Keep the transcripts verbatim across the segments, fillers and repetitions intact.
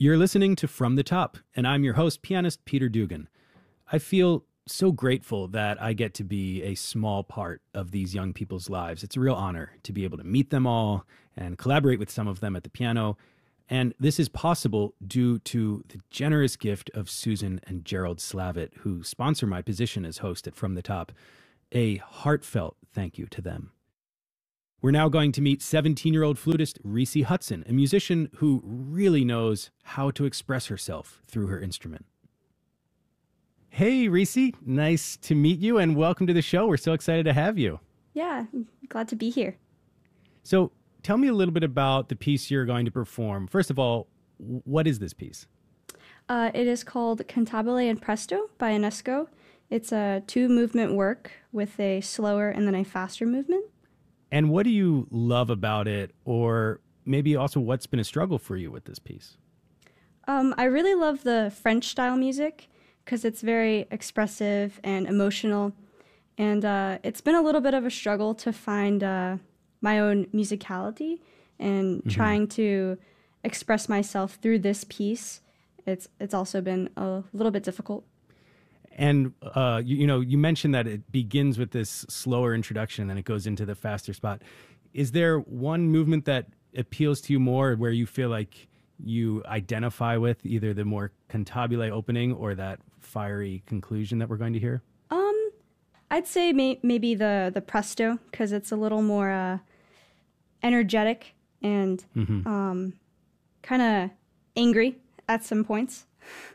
You're listening to From the Top, and I'm your host, pianist Peter Dugan. I feel so grateful that I get to be a small part of these young people's lives. It's a real honor to be able to meet them all and collaborate with some of them at the piano. And this is possible due to the generous gift of Susan and Gerald Slavitt, who sponsor my position as host at From the Top. A heartfelt thank you to them. We're now going to meet seventeen-year-old flutist Reese Hudson, a musician who really knows how to express herself through her instrument. Hey, Reese, nice to meet you and welcome to the show. We're so excited to have you. Yeah, glad to be here. So tell me a little bit about the piece you're going to perform. First of all, what is this piece? Uh, it is called Cantabile and Presto by Ionesco. It's a two-movement work with a slower and then a faster movement. And what do you love about it, or maybe also what's been a struggle for you with this piece? Um, I really love the French-style music because it's very expressive and emotional. And uh, it's been a little bit of a struggle to find uh, my own musicality and mm-hmm. trying to express myself through this piece. It's it's also been a little bit difficult. And, uh, you, you know, you mentioned that it begins with this slower introduction and then it goes into the faster spot. Is there one movement that appeals to you more where you feel like you identify with either the more cantabile opening or that fiery conclusion that we're going to hear? Um, I'd say may- maybe the, the presto, because it's a little more uh, energetic and mm-hmm. um, kind of angry at some points.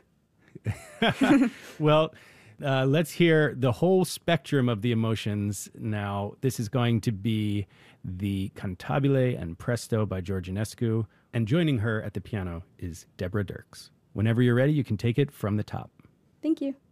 Well, uh, let's hear the whole spectrum of the emotions now. This is going to be the Cantabile and Presto by George Enescu, and joining her at the piano is Deborah Dirks. Whenever you're ready, you can take it from the top. Thank you.